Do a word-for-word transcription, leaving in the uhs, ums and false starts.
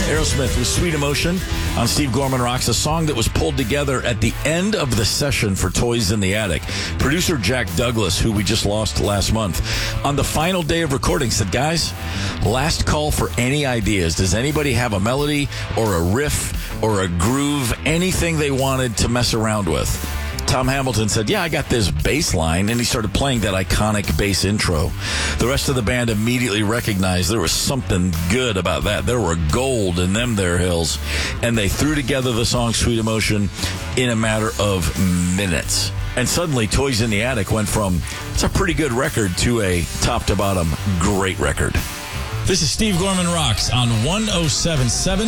Aerosmith with Sweet Emotion on Steve Gorman Rocks, a song that was pulled together at the end of the session for Toys in the Attic. Producer Jack Douglas, who we just lost last month, on the final day of recording said, guys, last call for any ideas. Does anybody have a melody or a riff or a groove, anything they wanted to mess around with? Tom Hamilton said, yeah, I got this bass line, and he started playing that iconic bass intro. The rest of the band immediately recognized there was something good about that. There were gold in them there hills, and they threw together the song Sweet Emotion in a matter of minutes. And suddenly, Toys in the Attic went from, it's a pretty good record, to a top-to-bottom great record. This is Steve Gorman Rocks on one oh seven point seven